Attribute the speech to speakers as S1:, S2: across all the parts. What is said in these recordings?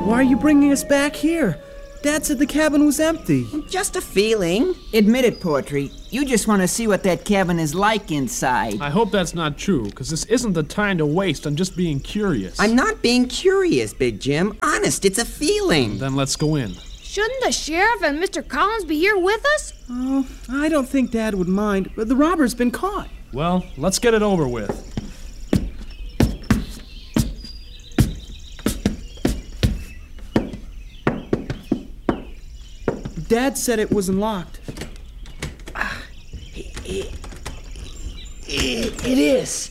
S1: Why are you bringing us back here? Dad said the cabin was empty.
S2: Just a feeling.
S3: Admit it, Poetry. You just want to see what that cabin is like inside.
S4: I hope that's not true, because this isn't the time to waste on just being curious.
S2: I'm not being curious, Big Jim. Honest, it's a feeling.
S4: Then let's go in.
S5: Shouldn't the sheriff and Mr. Collins be here with us?
S1: Oh, I don't think Dad would mind, but the robber's been caught.
S4: Well, let's get it over with.
S1: Dad said it wasn't locked.
S6: It is.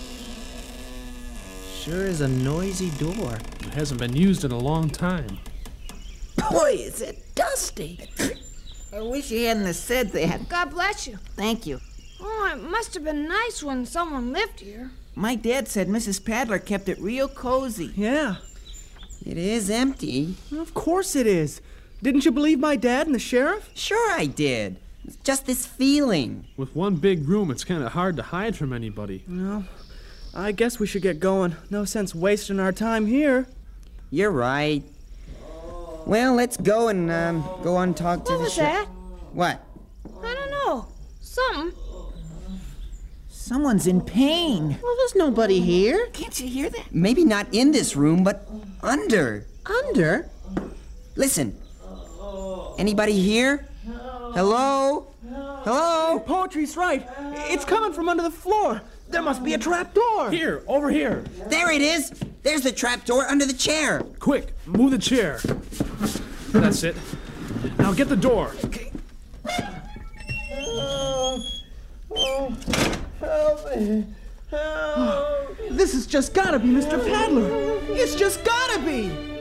S6: Sure is a noisy door.
S4: It hasn't been used in a long time.
S6: Boy, is it dusty.
S3: I wish you hadn't have said that.
S5: God bless you.
S3: Thank you.
S5: Oh, it must have been nice when someone lived here.
S3: My dad said Mrs. Paddler kept it real cozy.
S1: Yeah,
S2: It is empty.
S1: of course it is. Didn't you believe my dad and the sheriff?
S2: Sure I did. It's just this feeling.
S4: With one big room, it's kind of hard to hide from anybody.
S1: No, I guess we should get going. No sense wasting our time here.
S2: You're right. Well, let's go and go on and talk to
S5: What
S2: the
S5: was that?
S2: What?
S5: I don't know. Something.
S3: Someone's in pain.
S6: Well, there's nobody here.
S3: Can't you hear that?
S2: Maybe not in this room, but under.
S6: Under?
S2: Listen. Anybody here? Hello? Hello?
S1: Poetry's right. It's coming from under the floor. There must be a trap door.
S4: Here, over here.
S2: There it is. There's the trap door under the chair.
S4: Quick, move the chair. That's it. Now get the door.
S1: This has just gotta be Mr. Paddler. It's just gotta be.